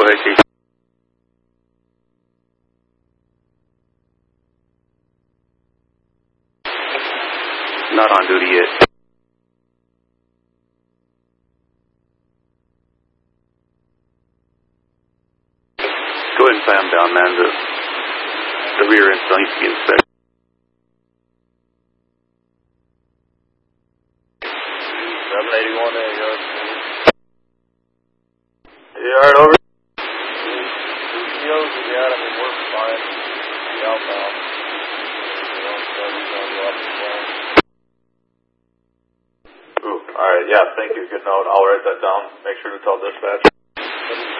Go ahead, Chief. Not on duty yet. Go ahead and slam down, man. The rear end still needs to be inspected. 781 there, yard. Yard over. POs will be out. I mean, we're fine. The outbound. Ooh, alright, yeah, thank you. Good note. I'll write that down. Make sure to tell dispatch.